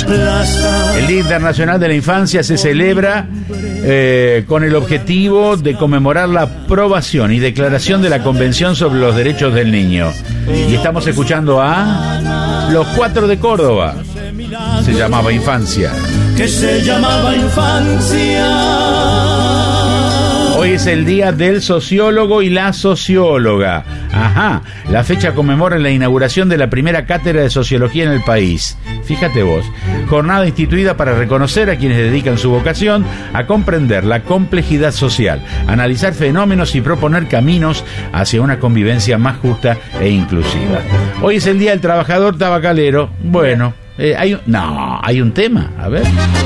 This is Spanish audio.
El Día Internacional de la Infancia se celebra con el objetivo de conmemorar la aprobación y declaración de la Convención sobre los Derechos del Niño. Y estamos escuchando a Los Cuatro de Córdoba. Se llamaba Infancia. Que se llamaba Infancia. Hoy es el día del sociólogo y la socióloga. Ajá, la fecha conmemora la inauguración de la primera cátedra de sociología en el país. Fíjate vos, jornada instituida para reconocer a quienes dedican su vocación a comprender la complejidad social, analizar fenómenos y proponer caminos hacia una convivencia más justa e inclusiva. Hoy es el día del trabajador tabacalero. Bueno, hay un tema, a ver.